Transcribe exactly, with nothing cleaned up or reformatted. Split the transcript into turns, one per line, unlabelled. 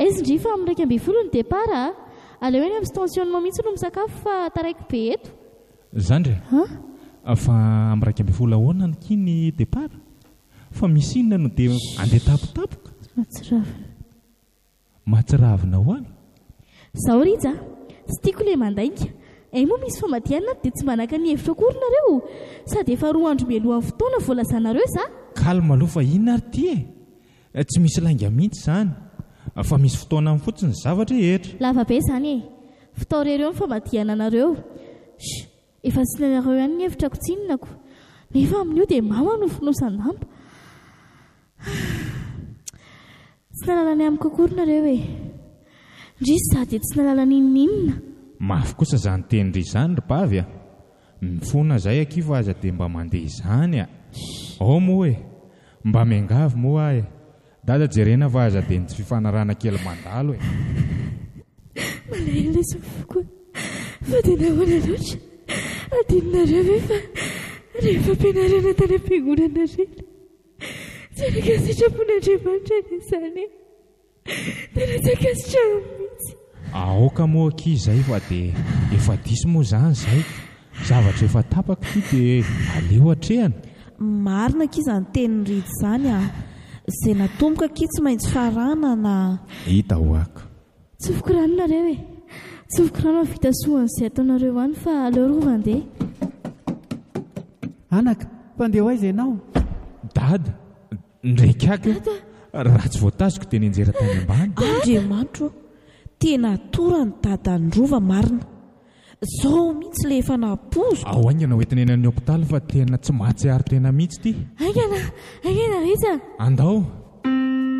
aizy ndry fa amin'ny raika ambin'ny folo ny départ aleo eny amin'ny stationnement mihitsy no misakafo fa taraiky be eto
zandry fa amin'ny raika ambin'ny folo ahoana ny kiny départ fa misy inona no dia andeha tapotapoka
matsiravina
matsiravina ho any
zaho rija tsy tiako ilay mandainga ay moa misy famadianina dia tsy manaka ny hevitra korinareo sady efa roa andro mialohan'ny fotoana voalazanareo za
kalma aloha fa inona ary ty e tsy misy lainga mihitsy izany fa misy fotoana amin'ny fotsiny zavatra hetra
lava be izany e fitaorereo ny famadiana anareo efa sy nanareo ihany ny hevitra kotsinonako nefa amin'io dia mama no fonosandamba tsy nalalany amiko korinareo e ndrisy sady tsy nalalany inninina
mafy kosa izany tenindry izany ry bavy a mifona izay akiva aza dia mba mandeha izany a ao moa e mba miangavy moa ah e dada jerena fa aza dia ny tsy fifanarana kely mandalo e
malahelo sofoko fa dia nahoana loatra adinonareo ve fa rehefa ampianarana tany am-piangonana reny tsaraka sitrapon'andriamanitra ny izany dia natsaka sitrahany mihitsy
aoka moa ki izay fa dia efa diso moa izany izay zavatra efa tapaka ty dia aleo atrehana
marina kiza ny tenin'ridy izany a izay natomboka ki tsy maintsy farana na
hita hoaka
tsy fokoranonareo e tsy fokorano vita soan'izay ataonareo any fa aleo rova andeha
anaka mpandeha ho aiza ianao
dada ndraiky aky raha tsy voatazoko dia ninjera tany ambany
andriamanitro tena tora ny dadany rova marina izao mihitsy le efa napozo
ao aingana hoentina eny amin'ny hopitaly fa tena tsy mahatsiaro tena mihitsy ty
aingana aingana risa
andao